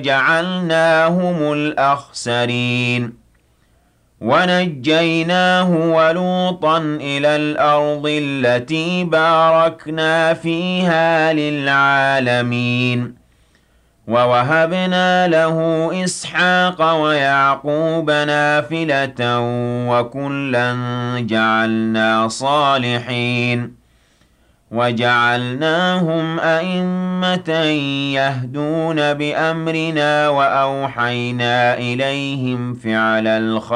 جعلناهم الأخسرين ونجيناه ولوطا إلى الأرض التي باركنا فيها للعالمين ووهبنا له إسحاق ويعقوب نافلة وكلا جعلنا صالحين وجعلناهم أئمة يهدون بأمرنا وأوحينا إليهم فعل الخير